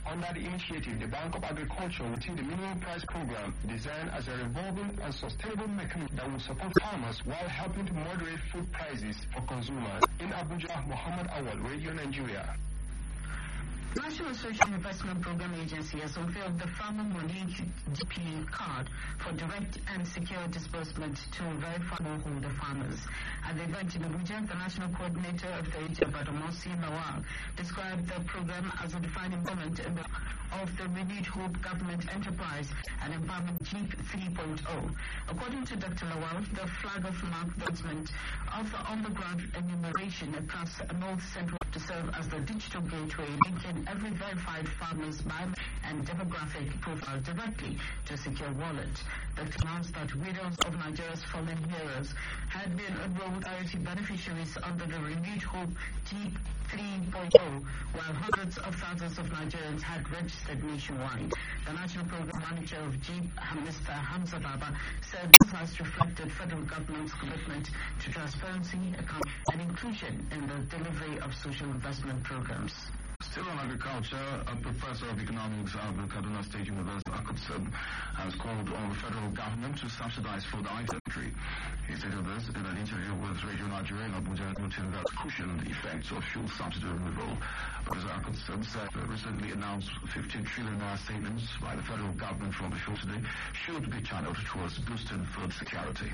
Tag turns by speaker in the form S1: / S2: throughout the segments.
S1: Under the initiative, the Bank of Agriculture will take the minimum price program designed as a revolving and sustainable mechanism that will support farmers while helping to moderate food prices for consumers. In Abuja, Muhammad Awal, Radio Nigeria.
S2: National Social Investment Program Agency has unveiled the Farmer Money GPA card for direct and secure disbursement to verifiable holder farmers. At the event in Abuja, the National Coordinator of the Age of Badomosi Lawal described the program as a defining moment of the renewed hope government enterprise and empowerment GEEP 3.0. According to Dr. Lawal, the flag of advancement of the on-the-ground enumeration across North Central to serve as the digital gateway linking every verified farmer's bio and demographic profile directly to a secure wallet. Dr. announced that widows of Nigeria's fallen heroes had been enrolled priority beneficiaries under the renewed hope GEEP 3.0, while hundreds of thousands of Nigerians had registered nationwide. The National Program Manager of GEEP, Mr. Hamza Baba, said this has reflected federal government's commitment to transparency, accountability, and inclusion in the delivery of social investment programs.
S3: Still on agriculture, a professor of economics at the Kaduna State University, Akut has called on the federal government to subsidize food items. He stated this in an interview with Radio Nigeria in Abuja, noting that cushioned effects of fuel subsidy removal. Professor Akut said the recently announced 15 trillion naira savings by the federal government from the fuel subsidy should be channeled towards boosting food security.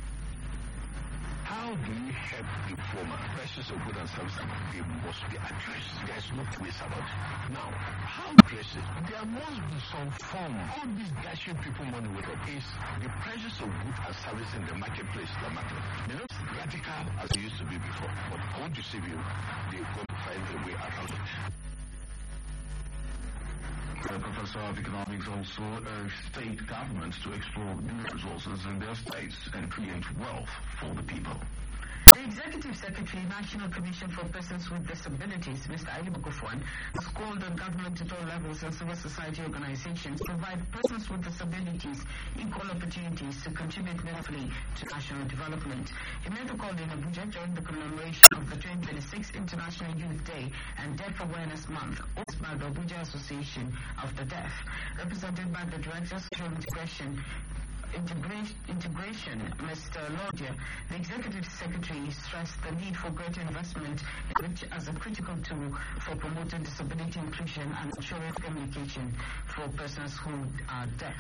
S4: How do you help the former? Prices of goods and services, they must be addressed. There's no place about it. Now, how to address it? There must be some form. All these dashing people money with is the prices of goods and services in the marketplace that matter. They're not radical as they used to be before. But I want to save you, they've got to find a way around it.
S3: The professor of economics also urged state governments to explore new resources in their states and create wealth for the people.
S2: The Executive Secretary, National Commission for Persons with Disabilities, Mr. Ali Bokofwan, has called on government at all levels and civil society organizations to provide persons with disabilities equal opportunities to contribute meaningfully to national development. He made the call in Abuja during the commemoration of the 2026 International Youth Day and Deaf Awareness Month, hosted by the Abuja Association of the Deaf, represented by the Director of Social Integration, Mr. Lodja. The Executive Secretary stressed the need for greater investment as a critical tool for promoting disability inclusion and ensuring communication for persons who are deaf.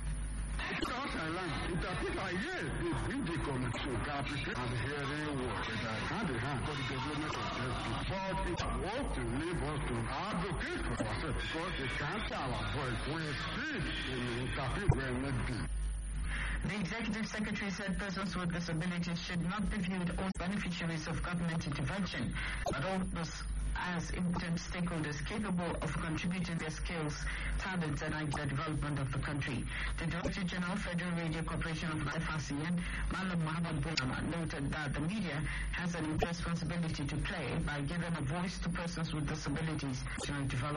S2: The Executive Secretary said persons with disabilities should not be viewed as beneficiaries of government intervention, but also as important stakeholders capable of contributing their skills, talents, and the development of the country. The Director General, Federal Radio Corporation of Life ASEAN, Malam Muhammad Bulama, noted that the media has an responsibility to play by giving a voice to persons with disabilities to develop